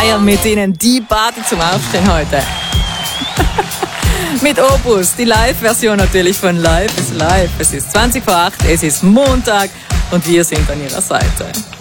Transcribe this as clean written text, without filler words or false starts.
feiern mit Ihnen die Party zum Aufstehen heute. Mit Opus, die Live-Version natürlich von Live ist Live. Es ist 20 vor 8, es ist Montag und wir sind an Ihrer Seite.